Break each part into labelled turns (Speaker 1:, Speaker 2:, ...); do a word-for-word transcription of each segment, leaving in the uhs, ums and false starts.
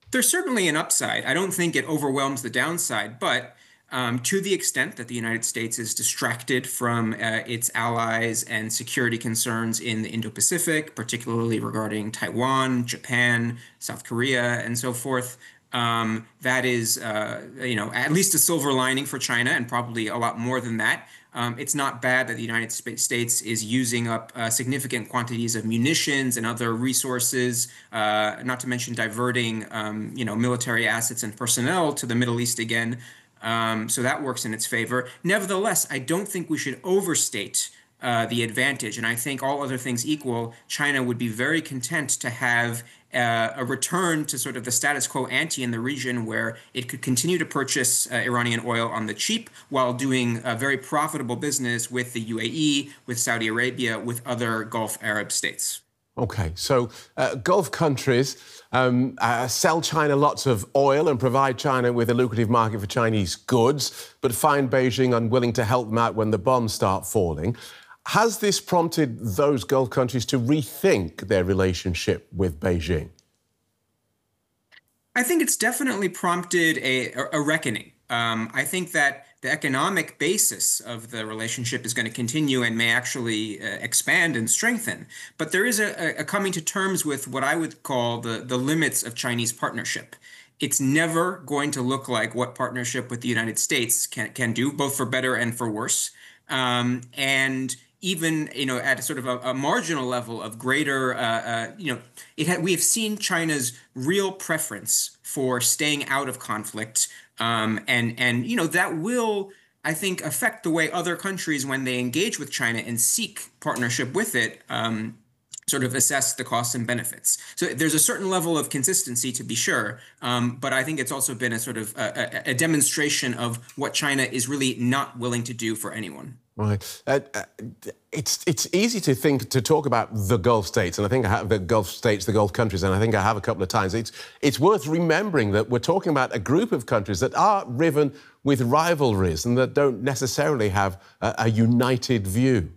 Speaker 1: There's certainly an upside. I don't think it overwhelms the downside, but um, to the extent that the United States is distracted from uh, its allies and security concerns in the Indo-Pacific, particularly regarding Taiwan, Japan, South Korea, and so forth, um, that is, uh, you know, at least a silver lining for China, and probably a lot more than that. Um, it's not bad that the United States is using up uh, significant quantities of munitions and other resources, uh, not to mention diverting, um, you know, military assets and personnel to the Middle East again. Um, so that works in its favor. Nevertheless, I don't think we should overstate uh, the advantage. And I think all other things equal, China would be very content to have uh, a return to sort of the status quo ante in the region where it could continue to purchase uh, Iranian oil on the cheap while doing a very profitable business with the U A E, with Saudi Arabia, with other Gulf Arab states.
Speaker 2: OK, so uh, Gulf countries um, uh, sell China lots of oil and provide China with a lucrative market for Chinese goods, but find Beijing unwilling to help them out when the bombs start falling. Has this prompted those Gulf countries to rethink their relationship with Beijing?
Speaker 1: I think it's definitely prompted a, a reckoning. Um, I think that the economic basis of the relationship is going to continue and may actually uh, expand and strengthen. But there is a, a coming to terms with what I would call the, the limits of Chinese partnership. It's never going to look like what partnership with the United States can, can do, both for better and for worse. Um, and even, you know, at a sort of a, a marginal level of greater, uh, uh, you know, it ha- we have seen China's real preference for staying out of conflict. Um, and, and, you know, that will, I think, affect the way other countries, when they engage with China and seek partnership with it, um, sort of assess the costs and benefits. So there's a certain level of consistency, to be sure, um, but I think it's also been a sort of a, a, a demonstration of what China is really not willing to do for anyone.
Speaker 2: Right. Uh, uh, it's it's easy to think to talk about the Gulf states, and I think I have the Gulf states, the Gulf countries, and I think I have a couple of times. It's it's worth remembering that we're talking about a group of countries that are riven with rivalries and that don't necessarily have a, a united view.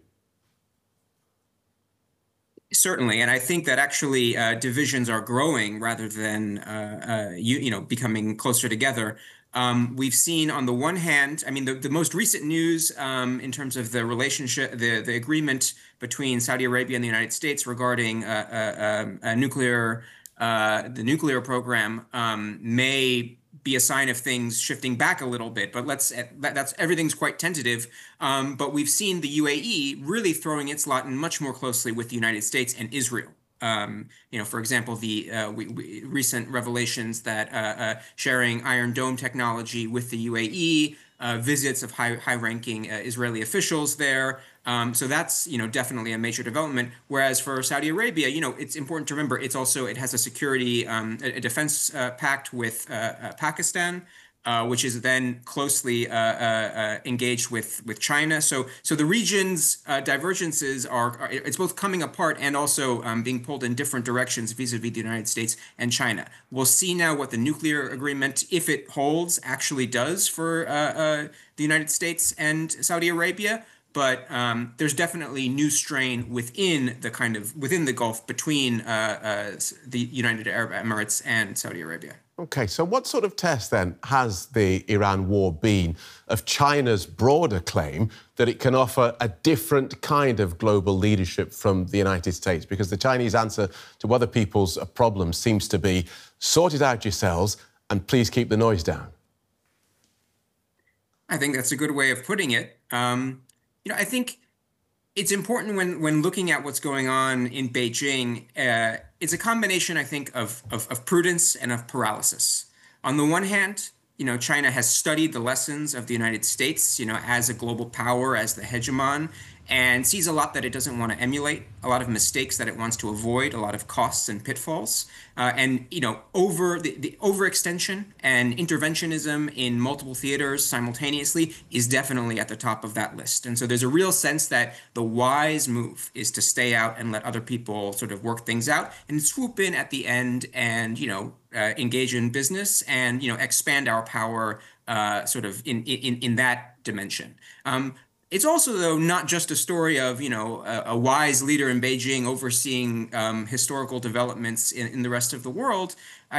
Speaker 1: Certainly, and I think that actually uh, divisions are growing rather than uh, uh, you, you know becoming closer together. Um, we've seen on the one hand, I mean, the, the most recent news um, in terms of the relationship, the, the agreement between Saudi Arabia and the United States regarding uh, uh, uh, nuclear, uh, the nuclear program um, may be a sign of things shifting back a little bit, but let's that, that's everything's quite tentative. Um, but we've seen the U A E really throwing its lot in much more closely with the United States and Israel. Um, you know, for example, the uh, we, we, recent revelations that uh, uh, sharing Iron Dome technology with the U A E, uh, visits of high, high-ranking uh, Israeli officials there. Um, so that's, you know, definitely a major development. Whereas for Saudi Arabia, you know, it's important to remember it's also it has a security, um, a, a defense uh, pact with uh, uh, Pakistan. Uh, which is then closely uh, uh, uh, engaged with with China. So so the region's uh, divergences are, are it's both coming apart and also um, being pulled in different directions vis-a-vis the United States and China. We'll see now what the nuclear agreement, if it holds, actually does for uh, uh, the United States and Saudi Arabia. But um, there's definitely new strain within the kind of within the Gulf between uh, uh, the United Arab Emirates and Saudi Arabia.
Speaker 2: OK, so what sort of test, then, has the Iran war been of China's broader claim that it can offer a different kind of global leadership from the United States? Because the Chinese answer to other people's problems seems to be, sort it out yourselves and please keep the noise down.
Speaker 1: I think that's a good way of putting it. Um, you know, I think it's important when when looking at what's going on in Beijing. Uh, it's a combination, I think, of, of of prudence and of paralysis. On the one hand, you know, China has studied the lessons of the United States, you know, as a global power, as the hegemon, and sees a lot that it doesn't want to emulate, a lot of mistakes that it wants to avoid, a lot of costs and pitfalls. Uh, and, you know, over the, the overextension and interventionism in multiple theaters simultaneously is definitely at the top of that list. And so there's a real sense that the wise move is to stay out and let other people sort of work things out and swoop in at the end and, you know, uh, engage in business and, you know, expand our power uh, sort of in, in, in that dimension. Um, It's also, though, not just a story of, you know, a, a wise leader in Beijing overseeing um, historical developments in, in the rest of the world.